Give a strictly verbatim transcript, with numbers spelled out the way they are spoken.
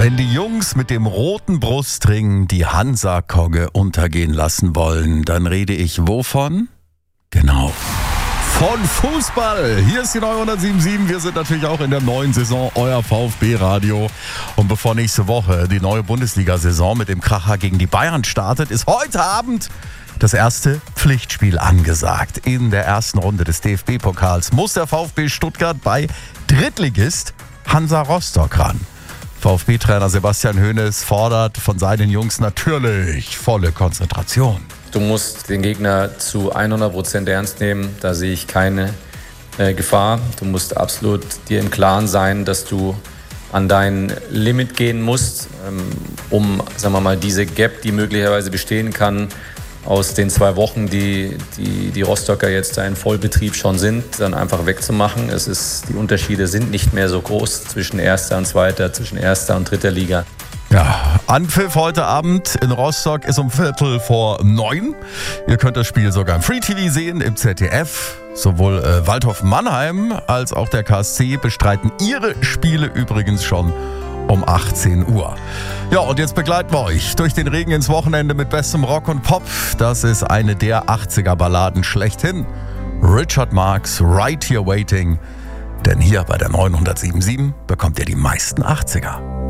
Wenn die Jungs mit dem roten Brustring die Hansa-Kogge untergehen lassen wollen, dann rede ich wovon? Genau. Von Fußball. Hier ist die neue hundertsieben Wir sind natürlich auch in der neuen Saison, euer VfB-Radio. Und bevor nächste Woche die neue Bundesliga-Saison mit dem Kracher gegen die Bayern startet, ist heute Abend das erste Pflichtspiel angesagt. In der ersten Runde des D F B-Pokals muss der VfB Stuttgart bei Drittligist Hansa Rostock ran. VfB-Trainer Sebastian Hoeneß fordert von seinen Jungs natürlich volle Konzentration. Du musst den Gegner zu hundert Prozent ernst nehmen, da sehe ich keine äh, Gefahr. Du musst absolut dir im Klaren sein, dass du an dein Limit gehen musst, ähm, um, sagen wir mal, diese Gap, die möglicherweise bestehen kann, aus den zwei Wochen, die, die die Rostocker jetzt da in Vollbetrieb schon sind, dann einfach wegzumachen. Es ist, die Unterschiede sind nicht mehr so groß zwischen erster und zweiter, zwischen erster und dritter Liga. Ja, Anpfiff heute Abend in Rostock ist um Viertel vor neun. Ihr könnt das Spiel sogar im Free-T V sehen, im Z D F. Sowohl äh, Waldhof Mannheim als auch der K S C bestreiten ihre Spiele übrigens schon um achtzehn Uhr. Ja, und jetzt begleiten wir euch durch den Regen ins Wochenende mit bestem Rock und Pop. Das ist eine der achtziger-Balladen schlechthin. Richard Marx, Right Here Waiting. Denn hier bei der neuen hundertsieben bekommt ihr die meisten achtziger.